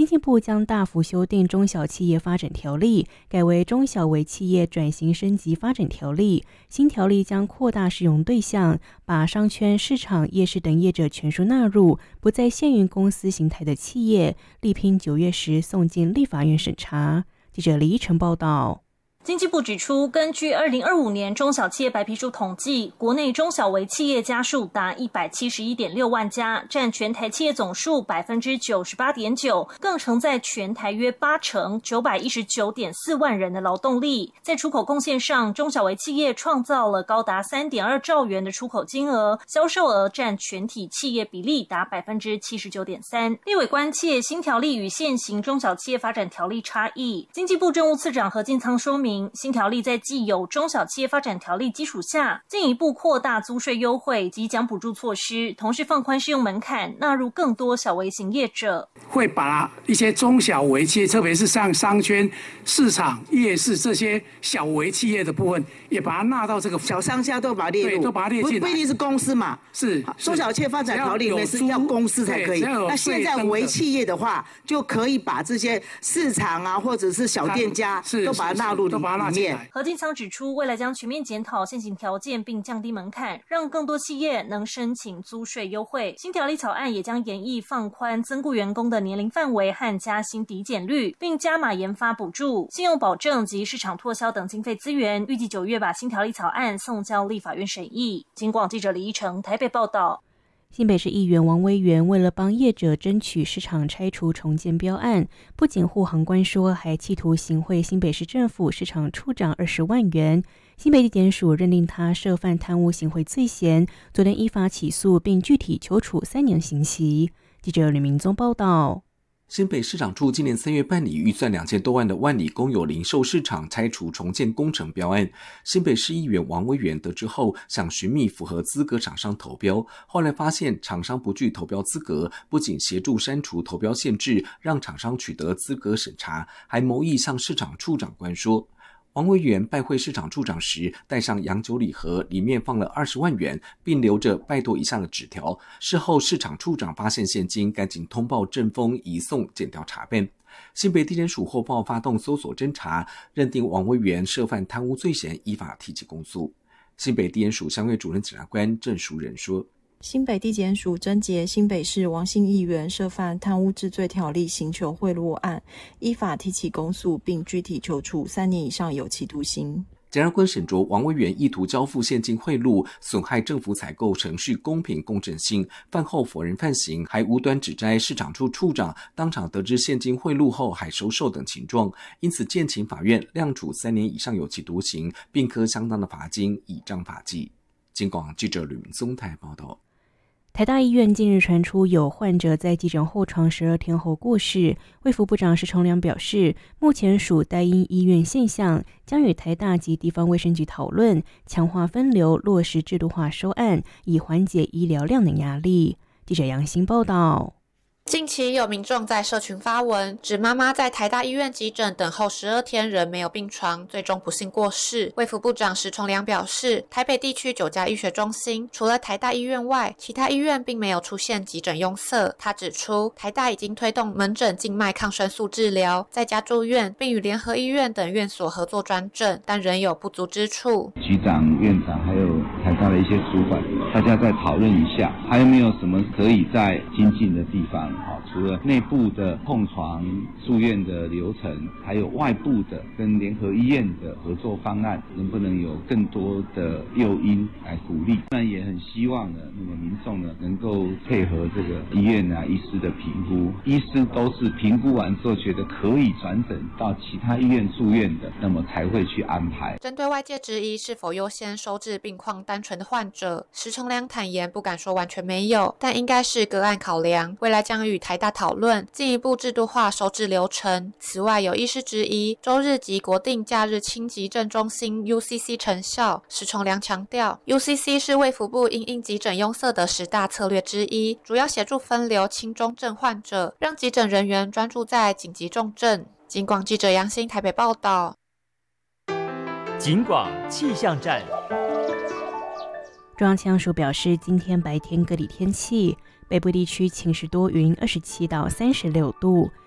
济部将大幅修订中小企业发展条例，改为中小微企业转型升级发展条例。新条例将扩大适用对象，把商圈、市场、夜市等业者全数纳入，不再限于公司形态的企业，力拼9月时送进立法院审查。记者李依晨报道。 经济部指出，根据2025年中小企业白皮书统计，国内中小微企业家数达171.6万家，占全台企业总数 98.9%， 更承载全台约80%、919.4万人的劳动力。在出口贡献上，中小微企业创造了高达 3.2 兆元的出口金额，销售额占全体企业比例达 79.3%。立委关切新条例与现行中小企业发展条例差异，经济部政务次长何进仓说明，新条例在既有中小企业发展条例基础下，进一步扩大租税优惠及奖补助措施，同时放宽适用门槛，纳入更多小微型业者。 会把一些中小微企业，特别是像商圈、市场、夜市这些小微企业的部分，也把它纳到这个小商家都把它列入， 对，都把它列进来。 不一定是公司嘛， 是中小企业发展条例里面是要公司才可以。那现在微企业的话，就可以把这些市场啊，或者是小店家都把它纳入里面。 何进仓指出，未来将全面检讨现行条件，并降低门槛，让更多企业能申请租税优惠。新条例草案也将研议放宽增雇员工的年龄范围和加薪抵减率，并加码研发补助、信用保证及市场拓销等经费资源。预计9月把新条例草案送交立法院审议。警广记者李依晨台北报道。 新北市议员王威元为了帮业者争取市场拆除重建标案，不仅护航关说，还企图行贿新北市政府市场处长20万元。新北地检署认定他涉犯贪污行贿罪嫌，昨天依法起诉，并具体求处3年刑期。记者吕明宗报道。 新北市长处今年3月办理预算2000多万的万里公有零售市场拆除重建工程标案，新北市议员王威元得知后，想寻觅符合资格厂商投标，后来发现厂商不具投标资格，不仅协助删除投标限制，让厂商取得资格审查，还谋议向市场处长关说。王威元拜会市场处长时，带上洋酒礼盒，里面放了20万元，并留着拜托一下的纸条。事后市场处长发现现金，赶紧通报政风移送检调查办。新北地检署后报发动搜索侦查，认定王威元涉犯贪污罪嫌，依法提起公诉。新北地检署相对主任检察官郑淑仁说， 新北地检署侦结新北市王姓议员涉犯贪污治罪条例刑求贿赂案，依法提起公诉，并具体求处3年以上有期徒刑。 检察官审酌王威元意图交付现金贿赂，损害政府采购程序公平公正性，饭后否认犯行，还无端指摘市场处处长当场得知现金贿赂后还收受等情状，因此建请法院量处3年以上有期徒刑，并科相当的罚金，以彰法纪。警广记者吕明宗台报道。 台大医院近日传出有患者在急诊候床12天后过世，卫福部长石崇良表示，目前属待因医院现象，将与台大及地方卫生局讨论，强化分流，落实制度化收案，以缓解医疗量能压力。记者杨欣报道。 近期有民众在社群发文，指妈妈在台大医院急诊等候12天仍没有病床，最终不幸过世。卫福部长石崇良表示，台北地区9家医学中心，除了台大医院外，其他医院并没有出现急诊拥塞。他指出，台大已经推动门诊静脉抗生素治疗，在家住院，并与联合医院等院所合作专诊，但仍有不足之处。 局长、院长还有台大的一些主管，大家再讨论一下，还有没有什么可以再精进的地方。除了内部的碰床住院的流程，还有外部的跟联合医院的合作方案，能不能有更多的诱因来鼓励？当然也很希望呢，那么民众呢能够配合这个医院啊医师的评估，医师都是评估完之后觉得可以转诊到其他医院住院的，那么才会去安排。 针对外界质疑是否优先收治病况单纯的患者，石崇良坦言不敢说完全没有，但应该是个案考量，未来将与台大讨论进一步制度化收治流程。此外，有医师质疑周日及国定假日轻急症中心 UCC 成效，石崇良强调 UCC 是卫福部因应急诊拥塞的10大策略之一，主要协助分流轻中症患者，让急诊人员专注在紧急重症。警广记者杨欣台北报道。 警广气象站。 中央气象署表示，今天白天各地天气，北部地区晴时多云，27到36度，